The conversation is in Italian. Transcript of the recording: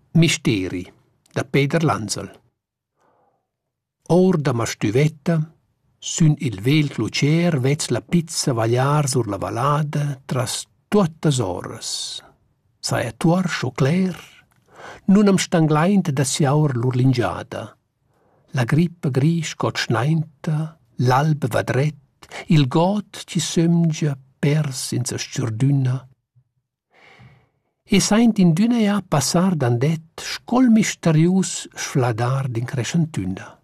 Misteri da Peter Lanzel. Or da ma stüvetta, sün il vel clucer vez la pizza vagliar sur la valada tras tuottas oras. Saja tuorsch o cler, nun am stangleint da siaur l'urlingiada. La grippa grisch got schnainta, l'alba va dret, il got ci sömgia pers in sa stürdüna. E saint in düna ja passar dandet scol misterius sfladar din crescentüna.